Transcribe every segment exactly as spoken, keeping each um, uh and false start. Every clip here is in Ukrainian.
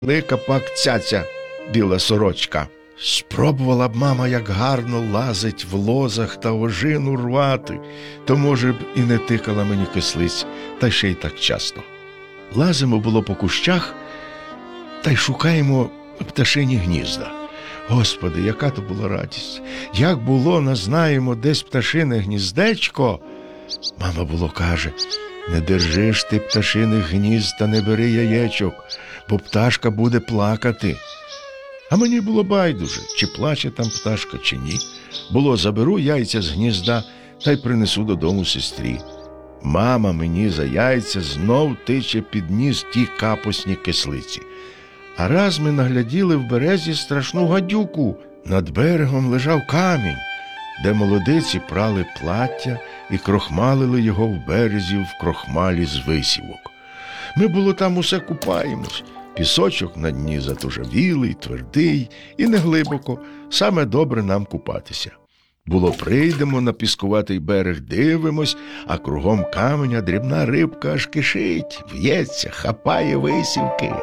велика пак цяця, біла сорочка. Спробувала б мама, як гарно лазить в лозах та ожину рвати, то, може б, і не тикала мені кислиць, та ще й так часто. Лазимо було по кущах, та й шукаємо пташині гнізда. Господи, яка то була радість! Як було, назнаємо десь пташине гніздечко. Мама було каже: не держиш ти пташиних гнізд та не бери яєчок, бо пташка буде плакати. А мені було байдуже, чи плаче там пташка, чи ні. Було, заберу яйця з гнізда та й принесу додому сестрі. Мама мені за яйця знов тиче під ніс ті капусні кислиці. А раз ми нагляділи в березі страшну гадюку. Над берегом лежав камінь, де молодиці прали плаття і крохмалили його в березі в крохмалі з висівок. Ми було там усе купаємось. Пісочок на дні затужавілий, твердий і неглибоко, саме добре нам купатися. Було, прийдемо на піскуватий берег, дивимось, а кругом каменя дрібна рибка аж кишить, в'ється, хапає висівки.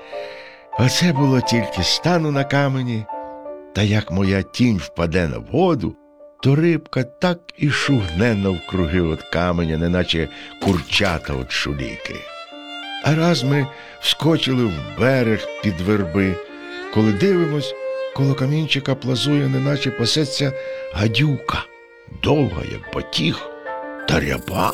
Оце було тільки стану на камені, та як моя тінь впаде на воду, то рибка так і шугне навкруги от каменя, неначе курчата от шуліки. А раз ми вскочили в берег під верби, коли дивимось, коло камінчика плазує, неначе пасеться гадюка, довга, як батіг, та ряба.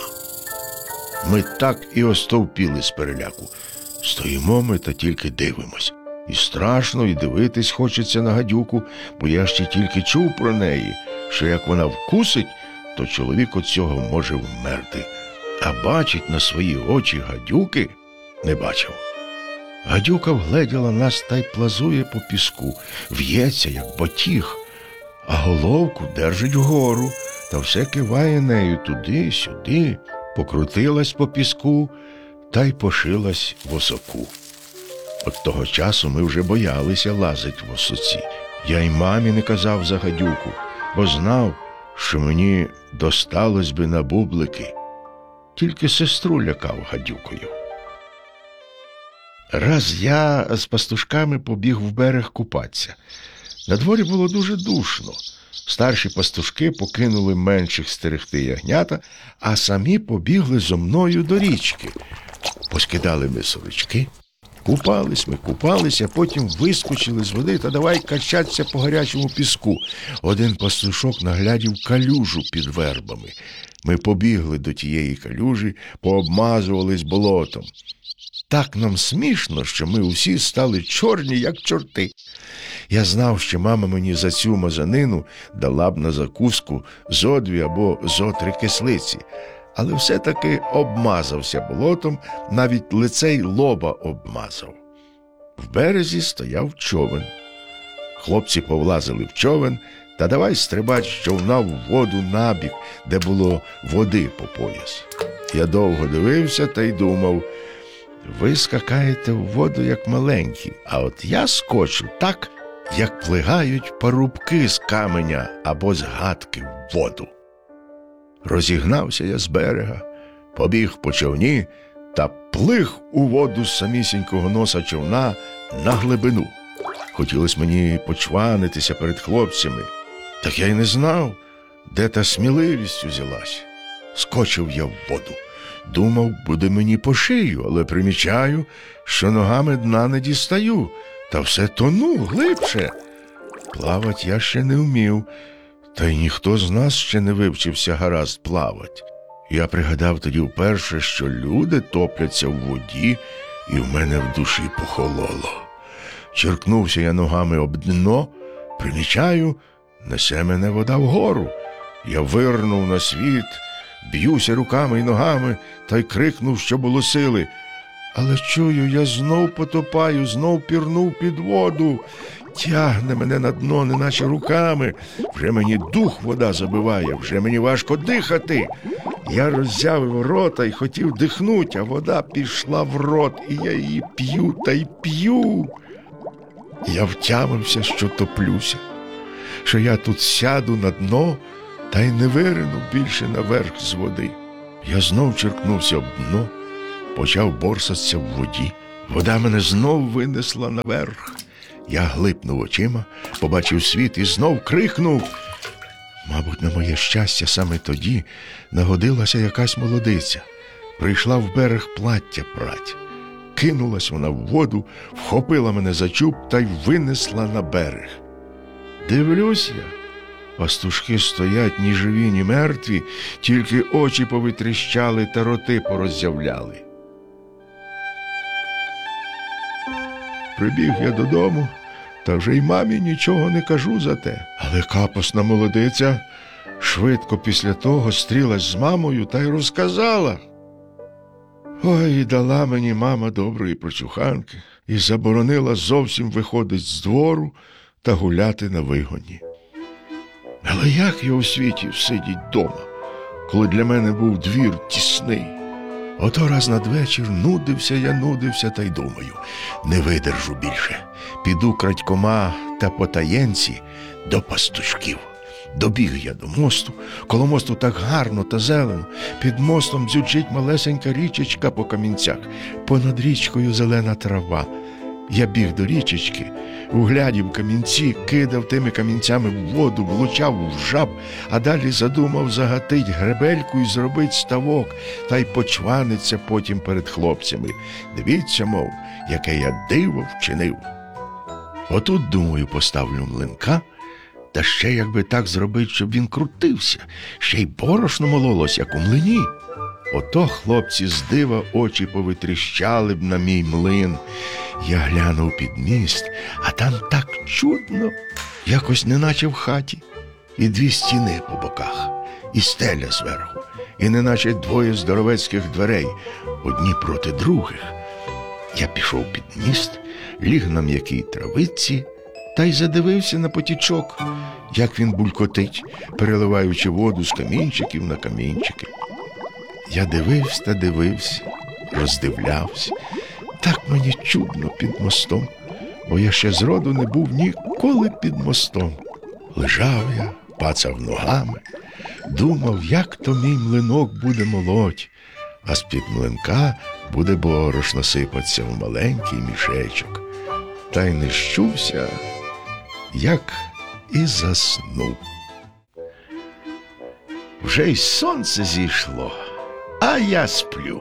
Ми так і остовпіли з переляку. Стоїмо ми та тільки дивимось. І страшно, і дивитись хочеться на гадюку, бо я ще тільки чув про неї, що як вона вкусить, то чоловік от цього може вмерти. А бачить на свої очі гадюки не бачив. Гадюка вгледіла нас та й плазує по піску, в'ється, як батіг, а головку держить вгору та все киває нею туди-сюди, покрутилась по піску та й пошилась в осоку. От того часу ми вже боялися лазить в осоці. Я й мамі не казав за гадюку, бо знав, що мені досталось би на бублики. Тільки сестру лякав гадюкою. Раз я з пастушками побіг в берег купатися. На дворі було дуже душно. Старші пастушки покинули менших стерегти ягнята, а самі побігли зо мною до річки. Поскидали ми сорочки, купались ми, купалися, потім вискочили з води та давай качатися по гарячому піску. Один пастушок наглядів калюжу під вербами. Ми побігли до тієї калюжі, пообмазувались болотом. Так нам смішно, що ми усі стали чорні, як чорти. Я знав, що мама мені за цю мазанину дала б на закуску зо дві або зо три кислиці, але все-таки обмазався болотом, навіть лице й лоба обмазав. В березі стояв човен. Хлопці повлазили в човен та давай стрибать з човна в воду набік, де було води по пояс. Я довго дивився та й думав: ви скакаєте в воду, як маленькі, а от я скочу так, як плигають парубки з каменя або з гадки в воду. Розігнався я з берега, побіг по човні та плиг у воду з самісінького носа човна на глибину. Хотілося мені почванитися перед хлопцями, так я й не знав, де та сміливість узялась. Скочив я в воду. Думав, буде мені по шию, але примічаю, що ногами дна не дістаю, та все тону глибше. Плавать я ще не вмів, та й ніхто з нас ще не вивчився гаразд плавать. Я пригадав тоді вперше, що люди топляться в воді, і в мене в душі похололо. Черкнувся я ногами об дно, примічаю, несе мене вода вгору. Я вирнув на світ, б'юся руками й ногами та й крикнув, що було сили. Але чую, я знов потопаю, знов пірнув під воду. Тягне мене на дно, неначе руками. Вже мені дух вода забиває, вже мені важко дихати. Я роззявив рота й хотів дихнуть, а вода пішла в рот, і я її п'ю та й п'ю. Я втямився, що топлюся, що я тут сяду на дно та й не вирину більше наверх з води. Я знов черкнувся об дно, почав борсатися в воді. Вода мене знов винесла наверх. Я глипнув очима, побачив світ і знов крикнув. Мабуть, на моє щастя, саме тоді нагодилася якась молодиця. Прийшла в берег плаття прать. Кинулась вона в воду, вхопила мене за чуб та й винесла на берег. Дивлюсь я, пастушки стоять ні живі, ні мертві, тільки очі повитріщали та роти пороззявляли. Прибіг я додому, та вже й мамі нічого не кажу за те. Але капосна молодиця швидко після того стрілась з мамою та й розказала. Ой, дала мені мама доброї прочуханки і заборонила зовсім виходить з двору та гуляти на вигоні. Але як я у світі всидіть дома, коли для мене був двір тісний? Ото раз надвечір нудився я, нудився та й думаю, не видержу більше. Піду крадькома та потаєнці до пастушків. Добіг я до мосту, коло мосту так гарно та зелено, під мостом дзюрчить малесенька річечка по камінцях, понад річкою зелена трава. Я біг до річечки, углядів камінці, кидав тими камінцями в воду, влучав в жаб, а далі задумав загатить гребельку і зробить ставок, та й почваниться потім перед хлопцями. Дивіться, мов, яке я диво вчинив. Отут, думаю, поставлю млинка, та ще якби так зробить, щоб він крутився, ще й борошно мололось, як у млині. Ото хлопці з дива очі повитріщали б на мій млин. Я глянув під міст, а там так чудно, якось неначе в хаті. І дві стіни по боках, і стеля зверху, і неначе двоє здоровецьких дверей, одні проти других. Я пішов під міст, ліг на м'якій травиці та й задивився на потічок, як він булькотить, переливаючи воду з камінчиків на камінчики. Я дивився та дивився, роздивлявся. Так мені чудно під мостом, бо я ще зроду не був ніколи під мостом. Лежав я, пацав ногами, думав, як то мій млинок буде молоть, а з-під млинка буде борошно сипатися в маленький мішечок. Та й не щувся, як і заснув. Вже й сонце зійшло, а я сплю.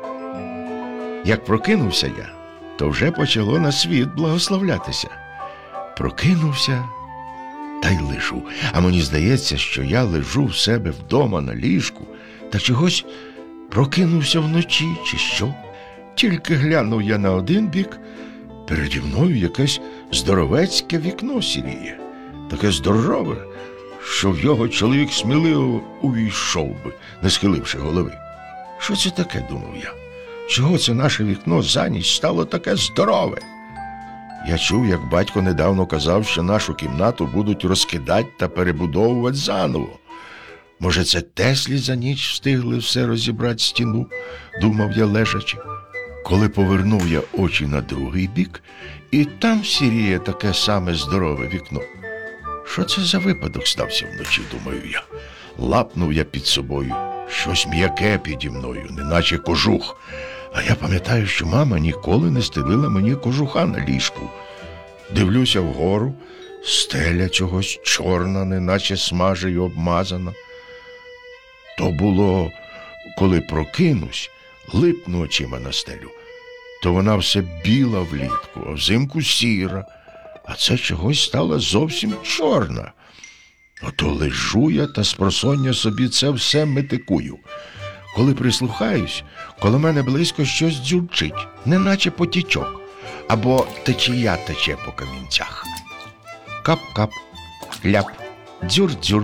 Як прокинувся я, то вже почало на світ благословлятися. Прокинувся та й лежу. А мені здається, що я лежу в себе вдома на ліжку, та чогось прокинувся вночі, чи що. Тільки глянув я на один бік, переді мною якесь здоровецьке вікно сіріє. Таке здорове, що в його чоловік сміливо увійшов би, не схиливши голови. Що це таке, думав я? Чого це наше вікно за ніч стало таке здорове? Я чув, як батько недавно казав, що нашу кімнату будуть розкидати та перебудовувати заново. Може, це Теслі за ніч встигли все розібрати стіну, думав я лежачи. Коли повернув я очі на другий бік, і там сіріє таке саме здорове вікно. Що це за випадок стався вночі, думаю я. Лапнув я під собою. Щось м'яке піді мною, неначе кожух. А я пам'ятаю, що мама ніколи не стелила мені кожуха на ліжку. Дивлюся вгору, стеля чогось чорна, неначе смажею обмазана. То було, коли прокинусь, липну очима на стелю, то вона все біла влітку, а взимку сіра, а це чогось стала зовсім чорна. Ото лежу я та спросоння собі це все метикую. Коли прислухаюсь, коло мене близько щось дзюрчить, неначе потічок, або течія тече по камінцях. Кап-кап, ляп, дзюр-дзюр.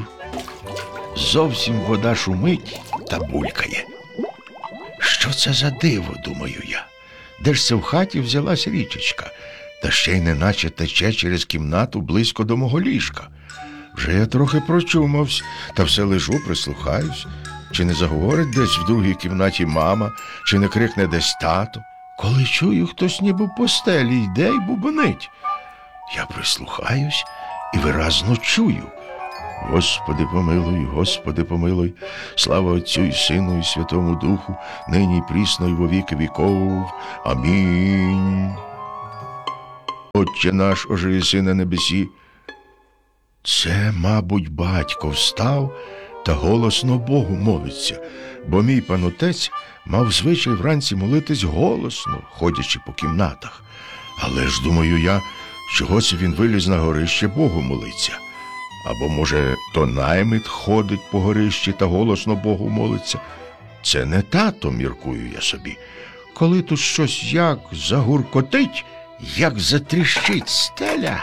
Зовсім вода шумить та булькає. Що це за диво, думаю я? Де ж це в хаті взялась річечка? Та ще й неначе тече через кімнату близько до мого ліжка. Вже я трохи прочумався, та все лежу, прислухаюсь. Чи не заговорить десь в другій кімнаті мама, чи не крикне десь тато. Коли чую, хтось ніби по стелі йде й бубонить. Я прислухаюсь і виразно чую. Господи помилуй, Господи помилуй, слава Отцю і Сину, і Святому Духу, нині і прісно, і во віки віков. Амінь. Отче наш, оже єси на небесі. Це, мабуть, батько встав та голосно Богу молиться, бо мій пан отець мав звичай вранці молитись голосно, ходячи по кімнатах. Але ж, думаю я, чого це він виліз на горище Богу молиться? Або, може, то наймит ходить по горищі та голосно Богу молиться? Це не тато, міркую я собі. Коли тут щось як загуркотить, як затріщить стеля,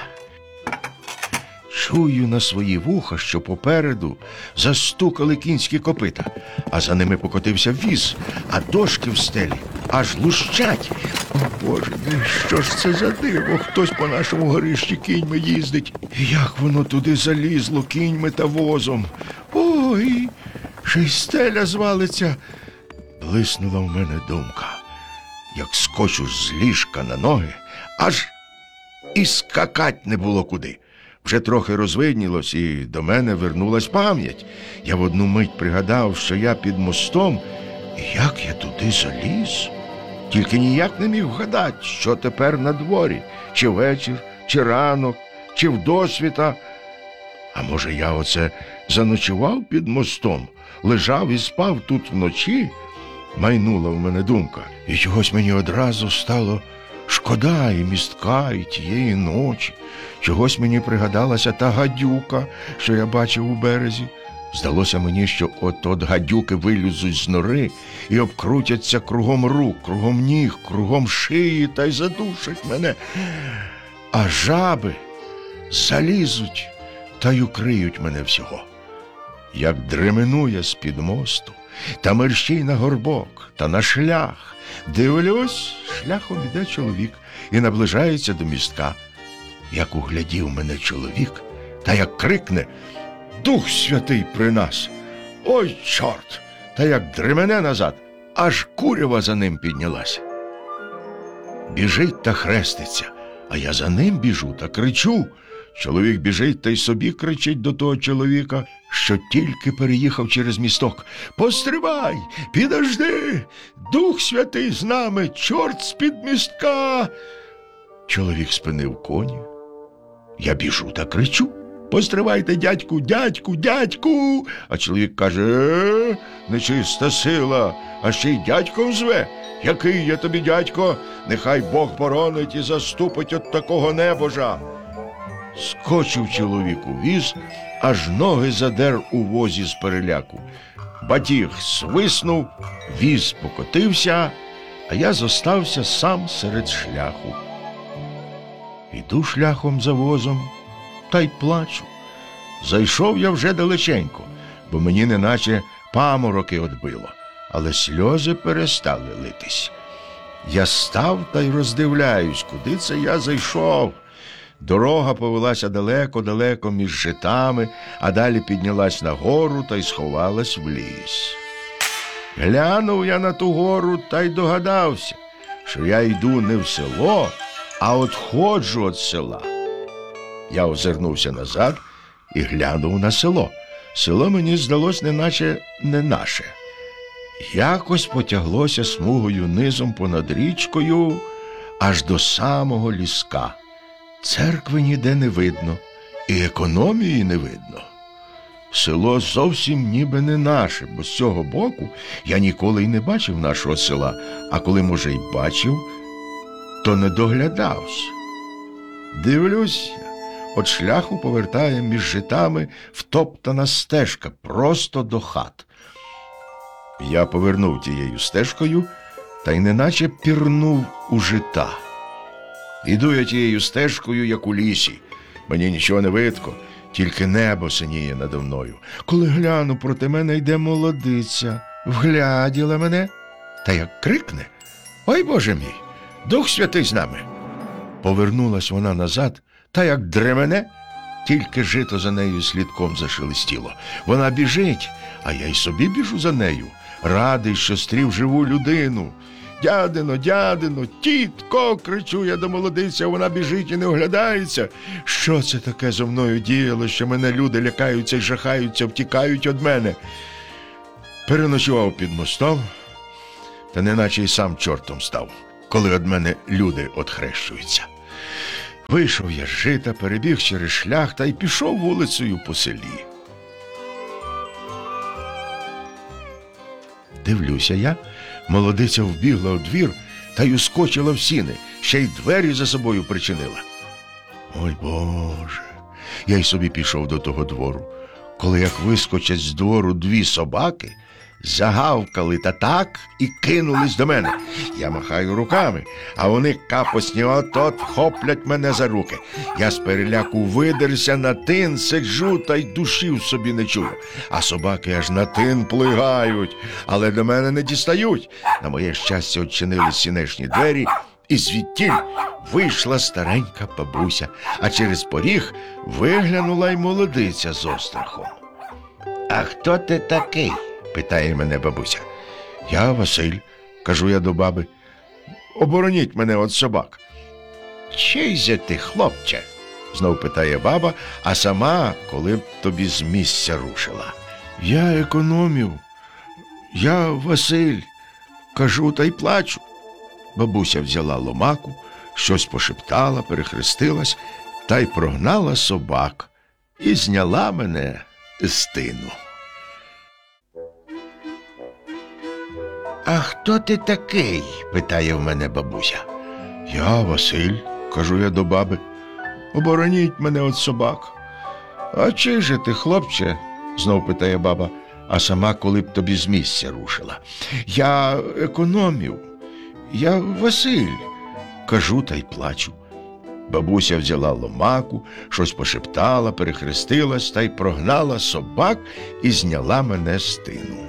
чую на свої вуха, що попереду застукали кінські копита, а за ними покотився віз, а дошки в стелі аж лущать. О, Боже мій, що ж це за диво? Хтось по нашому горищі кіньми їздить. Як воно туди залізло кіньми та возом? Ой, ще й стеля звалиться. Блиснула в мене думка. Як скочу з ліжка на ноги, аж і скакать не було куди. Вже трохи розвиднілось, і до мене вернулась пам'ять. Я в одну мить пригадав, що я під мостом, і як я туди заліз. Тільки ніяк не міг вгадати, що тепер на дворі, чи вечір, чи ранок, чи вдосвіта. А може, я оце заночував під мостом, лежав і спав тут вночі? Майнула в мене думка, і чогось мені одразу стало шкода і містка, і тієї ночі. Чогось мені пригадалася та гадюка, що я бачив у березі. Здалося мені, що от-от гадюки вилізуть з нори і обкрутяться кругом рук, кругом ніг, кругом шиї та й задушать мене. А жаби залізуть та й укриють мене всього. Як дременує з-під мосту, та мерщій на горбок, та на шлях. Дивлюсь, шляхом іде чоловік і наближається до містка. Як углядів мене чоловік, та як крикне: «Дух Святий при нас! Ой, чорт!» Та як дремене назад, аж курява за ним піднялась. Біжить та хреститься, а я за ним біжу та кричу. Чоловік біжить та й собі кричить до того чоловіка, що тільки переїхав через місток: «Постривай! Підожди! Дух Святий з нами! Чорт з-під містка!» Чоловік спинив коні. Я біжу та кричу: «Постривайте, дядьку, дядьку, дядьку!» А чоловік каже: «Е, нечиста сила, а ще й дядьком зве. Який я тобі дядько? Нехай Бог боронить і заступить от такого небожа!» Скочив чоловік у віз, аж ноги задер у возі з переляку. Батіг свиснув, віз покотився, а я зостався сам серед шляху. Іду шляхом за возом, та й плачу. Зайшов я вже далеченько, бо мені неначе памороки одбило, але сльози перестали литись. Я став та й роздивляюсь, куди це я зайшов. Дорога повелася далеко-далеко між житами, а далі піднялась на гору та й сховалась в ліс. Глянув я на ту гору та й догадався, що я йду не в село, а отходжу від села. Я озирнувся назад і глянув на село. Село мені здалось неначе не наше. Якось потяглося смугою низом понад річкою аж до самого ліска. Церкви ніде не видно, і економії не видно. Село зовсім ніби не наше, бо з цього боку я ніколи й не бачив нашого села, а коли, може, й бачив, то не доглядався. Дивлюся, от шляху повертає між житами втоптана стежка просто до хат. Я повернув тією стежкою та й неначе пірнув у жита. Іду я тією стежкою, як у лісі. Мені нічого не видко, тільки небо синіє надо мною. Коли гляну, проти мене йде молодиця. Вгляділа мене, та як крикне: «Ой, Боже мій, Дух Святий з нами!» Повернулась вона назад, та як дремене, тільки жито за нею слідком зашелестіло. Вона біжить, а я й собі біжу за нею, радий, що стрів живу людину. Дядино, дядино, тітко, кричу я до молодиці, а вона біжить і не оглядається. Що це таке зо мною діяло, що мене люди лякаються й жахаються, втікають від мене? Переночував під мостом, та неначе й сам чортом став, коли від мене люди отхрещуються. Вийшов я з жита, перебіг через шлях та й пішов вулицею по селі. Дивлюся я, молодиця вбігла у двір та й ускочила в сіни, ще й двері за собою причинила. Ой, Боже! Я й собі пішов до того двору. Коли як вискочать з двору дві собаки, загавкали та так і кинулись до мене. Я махаю руками, а вони капосні от-от хоплять мене за руки. Я з переляку видерся на тин, сиджу та й душі в собі не чую. А собаки аж на тин плигають, але до мене не дістають. На моє щастя, odчинили сінешні двері, і звідтіль вийшла старенька бабуся, а через поріг виглянула й молодиця з острахом. «А хто ти такий?» – питає мене бабуся. «Я Василь», – кажу я до баби. «Обороніть мене від собак». «Чий же ти, хлопче?» – знов питає баба, а сама коли б тобі з місця рушила. «Я економів, я Василь», – кажу та й плачу. Бабуся взяла ломаку, щось пошептала, перехрестилась та й прогнала собак і зняла мене з тину. «А хто ти такий?» – питає в мене бабуся. «Я Василь», – кажу я до баби. «Обороніть мене від собак». «А чий же ти, хлопче?» – знов питає баба, а сама коли б тобі з місця рушила. «Я економів, я Василь», – кажу та й плачу. Бабуся взяла ломаку, щось пошептала, перехрестилась та й прогнала собак і зняла мене з тину.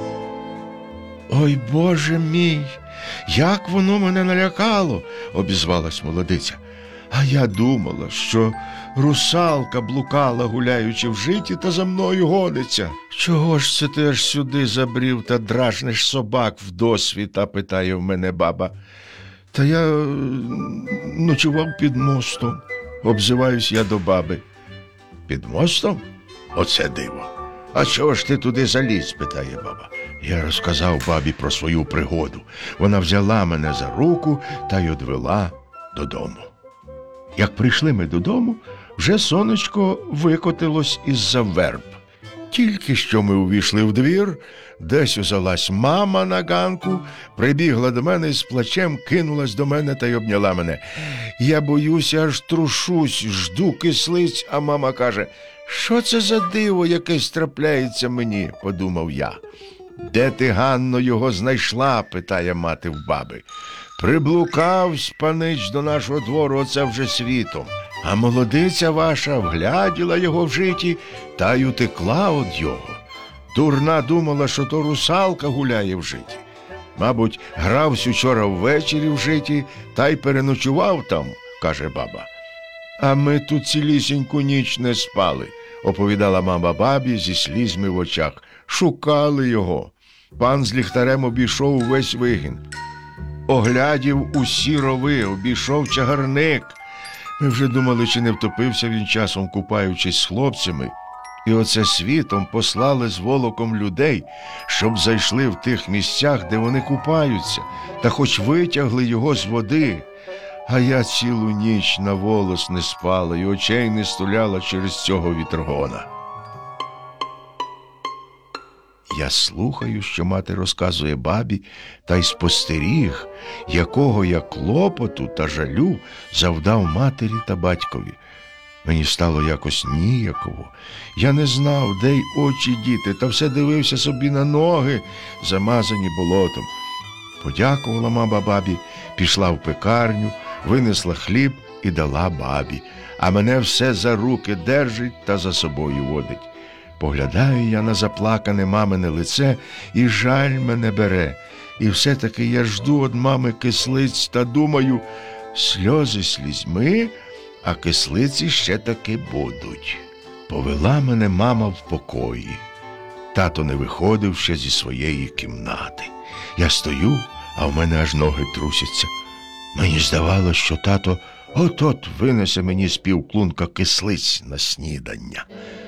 «Ой, Боже мій, як воно мене налякало!» – обізвалась молодиця. «А я думала, що русалка блукала, гуляючи в житі, та за мною гониться. Чого ж це ти аж сюди забрів та дражниш собак вдосвіта?» – питає в мене баба. «Та я ночував під мостом», – обзиваюсь я до баби. «Під мостом? Оце диво! А чого ж ти туди заліз?» – питає баба. Я розказав бабі про свою пригоду. Вона взяла мене за руку та й одвела додому. Як прийшли ми додому, вже сонечко викотилось із-за верб. Тільки що ми увійшли в двір, десь узялась мама на ганку, прибігла до мене і з плачем кинулась до мене та й обняла мене. Я боюся, аж трушусь, жду кислиць, а мама каже: «Що це за диво якесь трапляється мені?» – подумав я. «Де ти, Ганно, його знайшла?» – питає мати в баби. «Приблукавсь, панич, до нашого двору, оце вже світом. А молодиця ваша вгляділа його в житі та й утекла од його. Дурна думала, що то русалка гуляє в житі. Мабуть, гравсь учора ввечері в житі та й переночував там», – каже баба. «А ми тут цілісіньку ніч не спали», – оповідала мама бабі зі слізьми в очах. «Шукали його. Пан з ліхтарем обійшов увесь вигін. Оглядів усі рови, обійшов чагарник. Ми вже думали, чи не втопився він часом, купаючись з хлопцями. І оце світом послали з волоком людей, щоб зайшли в тих місцях, де вони купаються, та хоч витягли його з води. А я цілу ніч на волос не спала і очей не стуляла через цього вітргона». Я слухаю, що мати розказує бабі, та й спостеріг, якого я клопоту та жалю завдав матері та батькові. Мені стало якось ніяково. Я не знав, де й очі діти, та все дивився собі на ноги, замазані болотом. Подякувала мама бабі, пішла в пекарню, винесла хліб і дала бабі, а мене все за руки держить та за собою водить. Поглядаю я на заплакане мамине лице, і жаль мене бере. І все-таки я жду від мами кислиць та думаю, сльози слізьми, а кислиці ще таки будуть. Повела мене мама в покої. Тато не виходив ще зі своєї кімнати. Я стою, а в мене аж ноги трусяться. Мені здавалося, що тато от-от винесе мені з півклунка кислиць на снідання.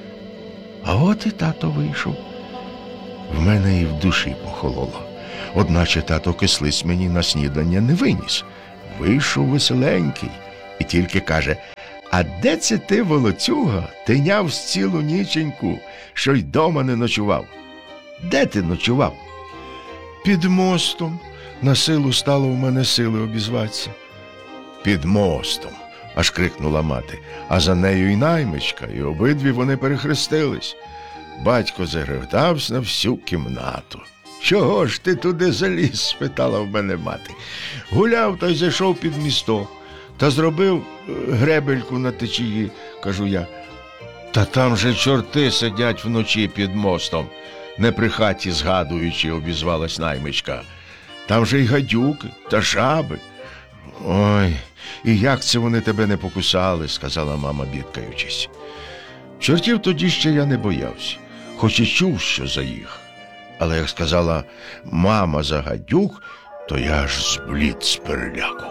А от і тато вийшов. В мене і в душі похололо. Одначе тато кислиць мені на снідання не виніс. Вийшов веселенький і тільки каже: «А де це ти, волоцюга, тиняв з цілу ніченьку, що й дома не ночував? Де ти ночував?» «Під мостом». На силу стало в мене сили обізватися. «Під мостом», – аж крикнула мати, а за нею й наймичка, і обидві вони перехрестились. Батько загревтався на всю кімнату. «Чого ж ти туди заліз?» – спитала в мене мати. «Гуляв та й зайшов під місто, та зробив гребельку на течії», – кажу я. «Та там же чорти сидять вночі під мостом», – не при хаті згадуючи, обізвалась наймичка. «Там же й гадюки та жаби». «Ой, і як це вони тебе не покусали?» – сказала мама, бідкаючись. Чортів тоді ще я не боявся, хоч і чув, що за їх. Але як сказала мама за гадюк, то я аж зблід з переляку.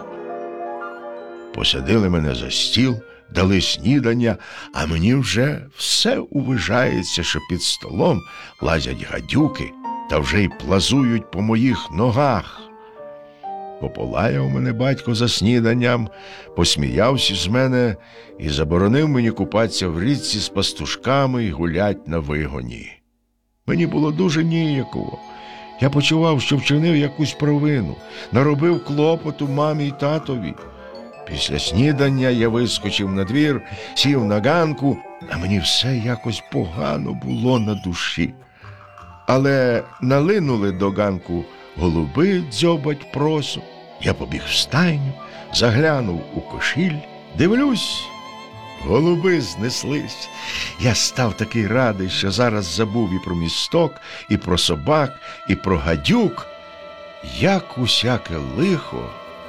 Посадили мене за стіл, дали снідання, а мені вже все увижається, що під столом лазять гадюки та вже й плазують по моїх ногах. Пополаяв мене батько за сніданням, посміявся з мене і заборонив мені купатися в річці з пастушками і гулять на вигоні. Мені було дуже ніяково. Я почував, що вчинив якусь провину, наробив клопоту мамі й татові. Після снідання я вискочив на двір, сів на ганку, а мені все якось погано було на душі. Але налинули до ганку голуби дзьобать просо. Я побіг в стайню, заглянув у кошіль, дивлюсь, голуби знеслись. Я став такий радий, що зараз забув і про місток, і про собак, і про гадюк. Як усяке лихо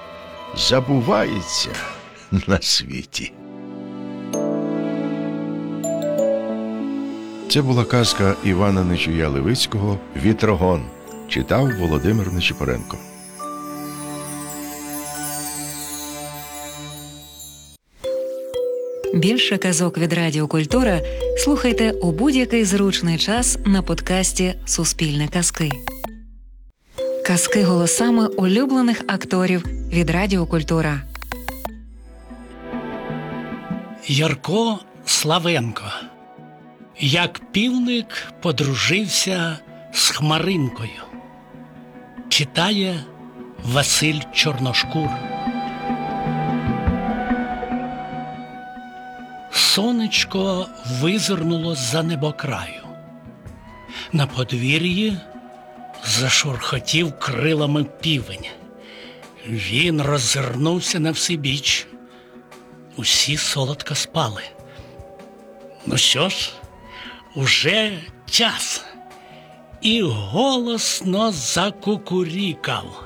забувається на світі. Це була казка Івана Нечуя Левицького «Вітрогон». Читав Володимир Нечипоренко. Більше казок від Радіо Культура слухайте у будь-який зручний час на подкасті «Суспільне казки». Казки голосами улюблених акторів від Радіо Культура. Ярко Славенко. Як півник подружився з Хмаринкою. Читає Василь Чорношкур. Сонечко визирнуло з-за небокраю. На подвір'ї зашурхотів крилами півень. Він роззирнувся на всебіч. Усі солодко спали. Ну що ж, уже час. І голосно закукурікав.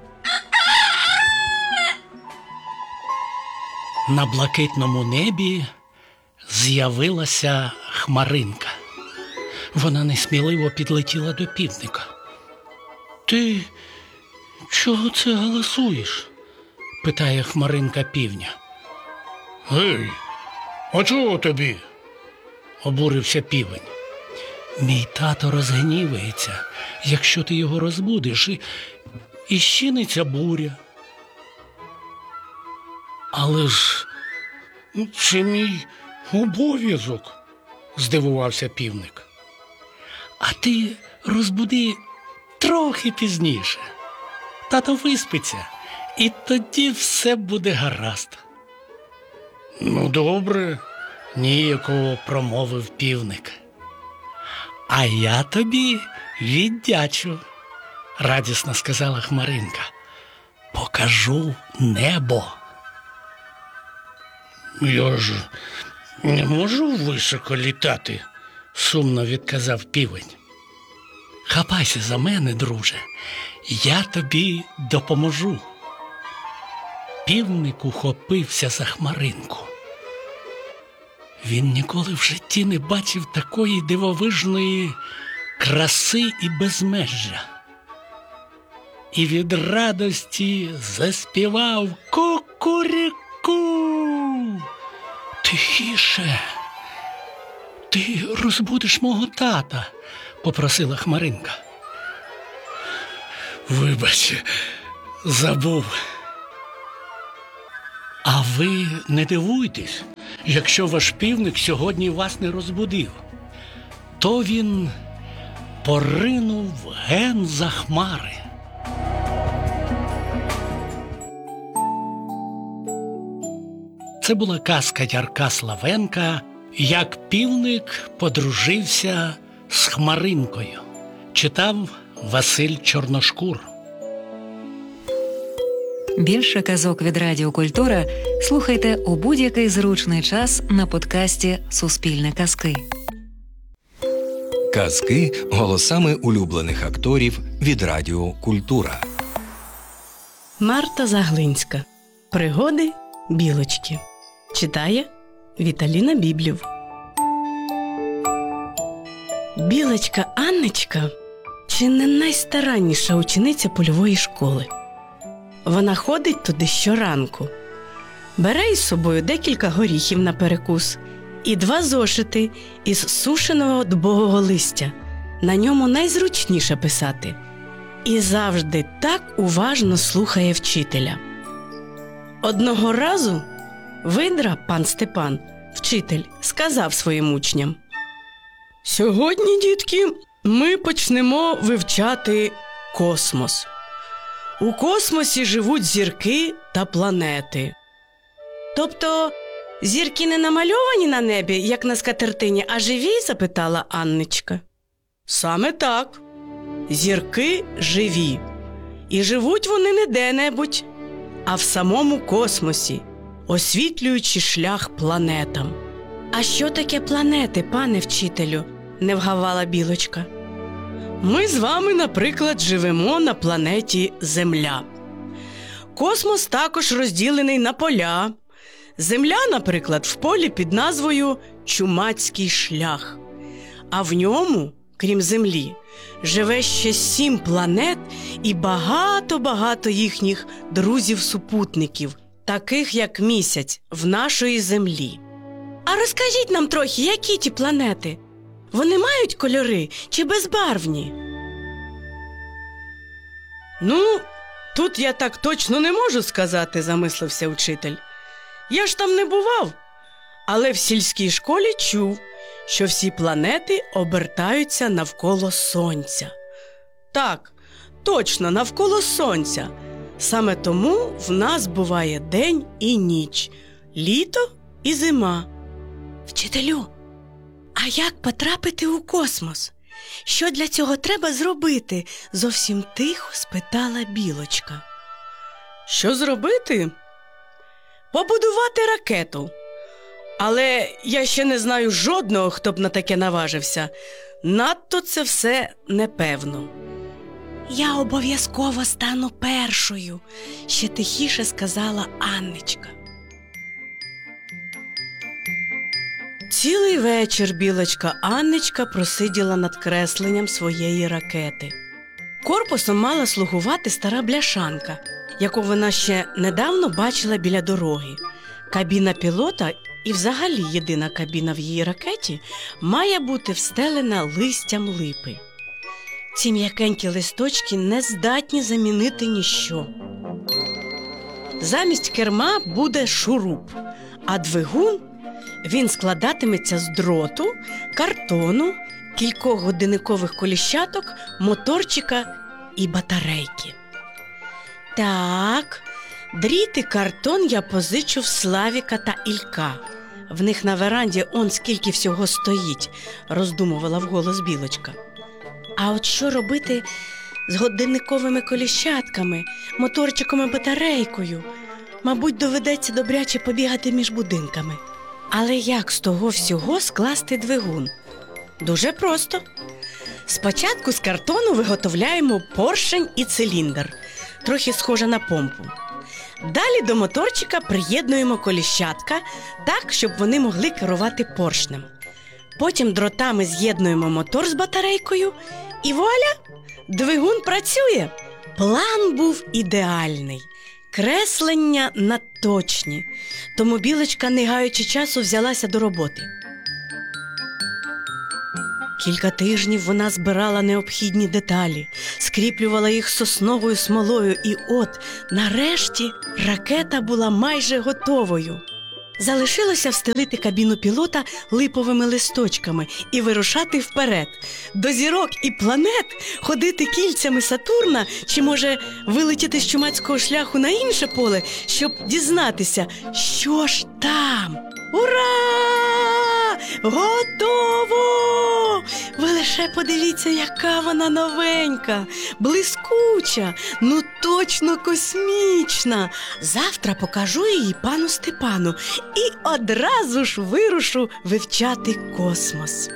На блакитному небі з'явилася Хмаринка. Вона несміливо підлетіла до півника. «Ти чого це галасуєш?» – питає Хмаринка півня. «Гей, а чого тобі?» – обурився півень. «Мій тато розгнівається, якщо ти його розбудиш, і, і щиниться буря». «Але ж це мій обов'язок», – здивувався півник. «А ти розбуди трохи пізніше. Тато виспиться, і тоді все буде гаразд». «Ну, добре», – ніяково промовив півник. «А я тобі віддячу», – радісно сказала Хмаринка. «Покажу небо». «Я ж не можу високо літати», – сумно відказав півень. «Хапайся за мене, друже, я тобі допоможу». Півник ухопився за Хмаринку. Він ніколи в житті не бачив такої дивовижної краси і безмежжя. і від радості заспівав кукуріку. Тихіше, ти розбудиш мого тата, попросила Хмаринка. Вибач, забув. А ви не дивуйтесь, якщо ваш півник сьогодні вас не розбудив. То він поринув ген за хмари. Це була казка Ярка Славенка «Як півник подружився з Хмаринкою». Читав Василь Чорношкур. Більше казок від Радіо Культура слухайте у будь-який зручний час на подкасті «Суспільне казки». Казки голосами улюблених акторів від Радіо Культура. Марта Заглинська. Пригоди білочки. Читає Віталіна Біблів. Білочка Анночка чи не найстаранніша учениця польової школи. Вона ходить туди щоранку. Бере із собою декілька горіхів на перекус і два зошити із сушеного дубового листя. На ньому найзручніше писати. І завжди так уважно слухає вчителя. Одного разу видра пан Степан, вчитель, сказав своїм учням: «Сьогодні, дітки, ми почнемо вивчати космос. У космосі живуть зірки та планети». «Тобто зірки не намальовані на небі, як на скатертині, а живі?» – запитала Анночка. «Саме так. Зірки живі. І живуть вони не де-небудь, а в самому космосі, освітлюючи шлях планетам». «А що таке планети, пане вчителю?» – не вгавала білочка. «Ми з вами, наприклад, живемо на планеті Земля. Космос також розділений на поля. Земля, наприклад, в полі під назвою Чумацький шлях. А в ньому, крім Землі, живе ще сім планет і багато-багато їхніх друзів-супутників, таких як Місяць в нашої Землі. А розкажіть нам трохи, які ті планети? Вони мають кольори чи безбарвні?» «Ну, тут я так точно не можу сказати», – замислився вчитель. «Я ж там не бував, але в сільській школі чув, що всі планети обертаються навколо Сонця». «Так, точно, навколо Сонця. Саме тому в нас буває день і ніч, літо і зима». «Вчителю, а як потрапити у космос? Що для цього треба зробити?» – зовсім тихо спитала білочка. «Що зробити? Побудувати ракету. Але я ще не знаю жодного, хто б на таке наважився. Надто це все непевно». «Я обов'язково стану першою», – ще тихіше сказала Анночка. Цілий вечір білочка Анночка просиділа над кресленням своєї ракети. Корпусом мала слугувати стара бляшанка, яку вона ще недавно бачила біля дороги. Кабіна пілота і взагалі єдина кабіна в її ракеті має бути встелена листям липи. Ці м'якенькі листочки не здатні замінити ніщо. Замість керма буде шуруп, а двигун – він складатиметься з дроту, картону, кількох годинникових коліщаток, моторчика і батарейки. «Так, дріт і картон я позичу в Славіка та Ілька. В них на веранді он скільки всього стоїть», – роздумувала вголос білочка. «А от що робити з годинниковими коліщатками, моторчиком і батарейкою? Мабуть, доведеться добряче побігати між будинками. Але як з того всього скласти двигун? Дуже просто. Спочатку з картону виготовляємо поршень і циліндр, трохи схоже на помпу. Далі до моторчика приєднуємо коліщатка так, щоб вони могли керувати поршнем. Потім дротами з'єднуємо мотор з батарейкою і вуаля! Двигун працює. План був ідеальний, креслення надточні, тому Білочка, не гаючи часу, взялася до роботи. Кілька тижнів вона збирала необхідні деталі, скріплювала їх сосновою смолою, і от, нарешті, ракета була майже готовою. Залишилося встелити кабіну пілота липовими листочками і вирушати вперед. До зірок і планет ходити кільцями Сатурна, чи, може, вилетіти з чумацького шляху на інше поле, щоб дізнатися, що ж там. Ура! Готово! Ви лише подивіться, яка вона новенька, блискуча, ну точно космічна. Завтра покажу її пану Степану і одразу ж вирушу вивчати космос.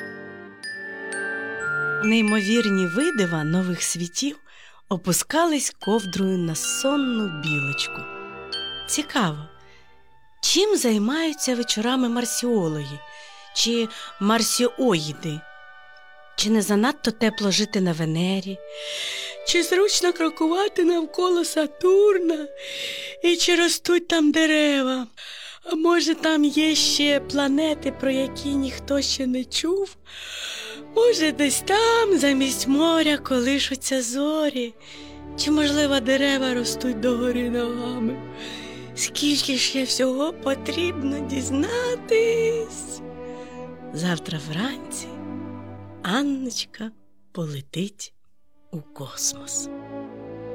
Неймовірні видива нових світів опускались ковдрою на сонну Білочку. Цікаво, чим займаються вечорами марсіологи чи марсіоїди? Чи не занадто тепло жити на Венері? Чи зручно крокувати навколо Сатурна? І чи ростуть там дерева? А може, там є ще планети, про які ніхто ще не чув? Може, десь там, замість моря, колишуться зорі? Чи, можливо, дерева ростуть догори ногами? Скільки ж є всього потрібно дізнатись? Завтра вранці Анночка полетить у космос.